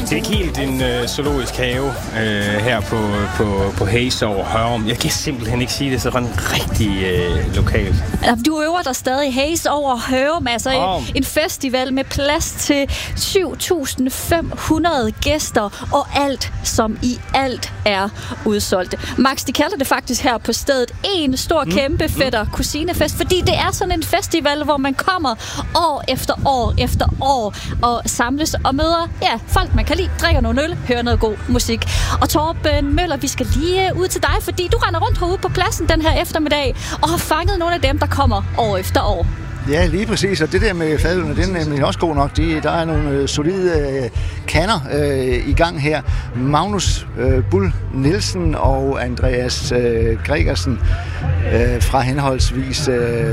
Det er ikke helt en zoologisk have her på Haze over Hørum. Jeg kan simpelthen ikke sige det sådan rigtig lokalt. Du øver dig stadig Haze over Hørum, altså en festival med plads til 7.500 gæster, og alt som i alt er udsolgt. Max, de kalder det faktisk her på stedet en stor kæmpe fætter-kusinefest, fordi det er sådan en festival, hvor man kommer år efter år efter år og samles og møder folk, man kan lide, drikker noget øl, hører noget god musik. Og Torben Møller, vi skal lige ud til dig, fordi du render rundt herude på pladsen den her eftermiddag og har fanget nogle af dem, der kommer år efter år. Ja, lige præcis. Og det der med fadølene, det er nemlig også god nok. Der er nogle solide kander i gang her. Magnus Bull Nielsen og Andreas Gregersen fra henholdsvis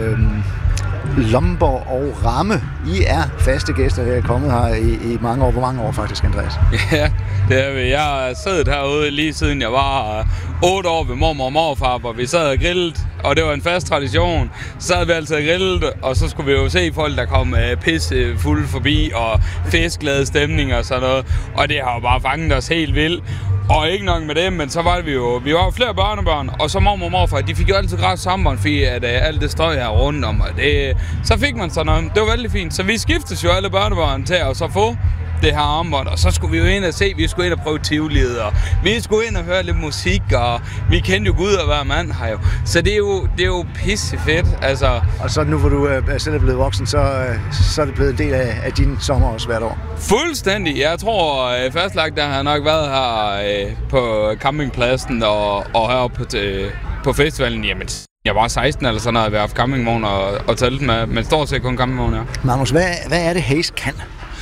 Lomborg og Ramme. I er faste gæster, der er kommet her i mange år. Hvor mange år faktisk, Andreas? Ja, det er vi. Jeg har siddet herude lige siden jeg var 8 år ved mormor og morfar, hvor vi sad og grillede, og det var en fast tradition. Så sad vi altid og grillede, og så skulle vi jo se folk, der kom pisse fulde forbi, og festglade stemning og sådan noget. Og det har jo bare fanget os helt vildt. Og ikke nok med det, men så var vi var flere børnebørn, og så mormor og morfar, de fik jo altid græs sammen, fordi at alt det støj her rundt om, og så fik man sådan noget. Det var veldig fint. Så vi skiftes jo alle børnebørn til at så få det her armbånd, og så skulle vi jo ind og se, vi skulle ind og prøve tivoliet, og vi skulle ind og høre lidt musik, og vi kendte jo Gud og hver mand her jo. Så det er jo pisse fedt, altså. Og så nu hvor du selv er blevet voksen, så er det blevet en del af din sommer også hvert år? Fuldstændig. Jeg tror fastlagt, der har nok været her på campingpladsen og heroppe på festivalen, jamen jeg var 16 eller sådan noget, vi har haft campingvogn og telt med, men stort set kun campingvogn, ja. Magnus, hvad er det Haze kan?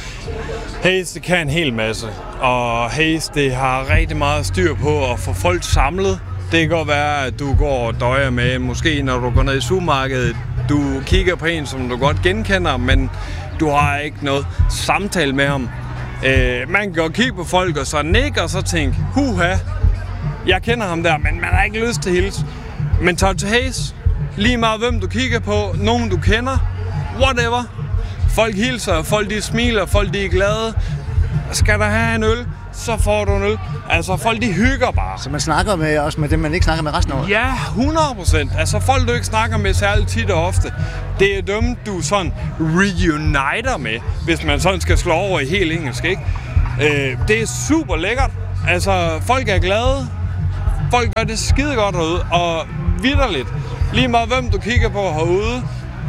Haze, det kan en hel masse, og Haze, det har rigtig meget styr på at få folk samlet. Det kan godt være, at du går og døjer med, måske når du går ned i supermarkedet, du kigger på en, som du godt genkender, men du har ikke noget samtale med ham. Man kan godt kigge på folk og så nikke og så tænke, huha, jeg kender ham der, men man har ikke lyst til at hilse. Men tag til Haze, lige meget hvem du kigger på, nogen du kender, whatever. Folk hilser, folk de smiler, folk de er glade. Skal der have en øl, så får du en øl. Altså, folk de hygger bare. Så man snakker også med dem, man ikke snakker med resten af året? Ja, 100%. Altså, folk du ikke snakker med særligt tit og ofte, det er dem, du sådan reuniter med, hvis man sådan skal slå over i helt engelsk, ikke? Det er super lækkert. Altså, folk er glade. Folk gør det skide godt herude, og vitterligt. Lige meget hvem du kigger på herude,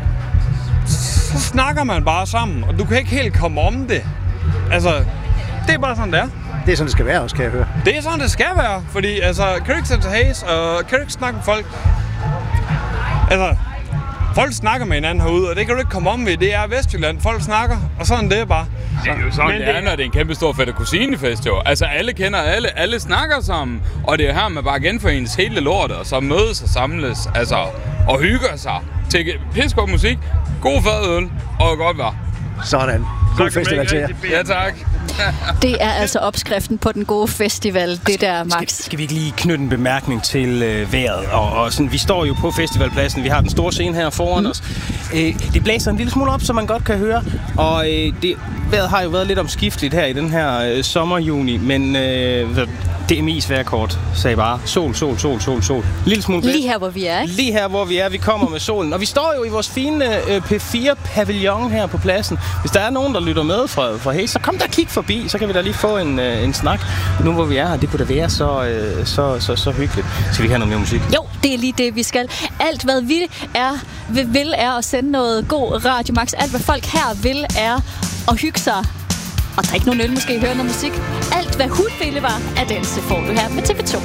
så snakker man bare sammen, og du kan ikke helt komme om det. Altså, det er bare sådan, det er. Det er sådan, det skal være også, kan jeg høre. Det er sådan, det skal være, fordi altså, kan du ikke sætte til Haze, og kan du ikke snakke med folk? Altså, folk snakker med hinanden herude, og det kan du ikke komme om ved. Det er Vestjylland. Folk snakker, og sådan det er bare. Det er jo sådan, det er, når det er en kæmpe stor fætter-kusinefest, jo. Altså, alle kender alle snakker sammen, og det er her, man bare genforenes hele lortet, og så mødes og samles, altså, og hygger sig til pissegod musik, god fadøl og godt vejr. Sådan. God festival til jer. Ja, tak. Det er altså opskriften på den gode festival, det der, Max. Skal vi ikke lige knytte en bemærkning til vejret? Og sådan, vi står jo på festivalpladsen, vi har den store scene her foran os. Det blæser en lille smule op, så man godt kan høre, og vejret har jo været lidt omskifteligt her i den her sommerjuni, men DMI's vejrkort sagde bare sol. Lille smule blæst. Lige her, hvor vi er, ikke? Lige her, hvor vi er. Vi kommer med solen. Og vi står jo i vores fine P4-pavillon her på pladsen. Hvis der er nogen, der lytter med fra Haze, så kom der og kig forbi. Så kan vi da lige få en snak. Nu hvor vi er her, det kunne da være så hyggeligt. Skal vi have noget mere musik? Jo, det er lige det, vi skal. Alt, hvad vi vil er at sende noget god radio, Max. Alt, hvad folk her vil, er at hygge sig og drikke nogle øl, måske høre noget musik. Alt, hvad hun ville, var at danse, får du her med TV2.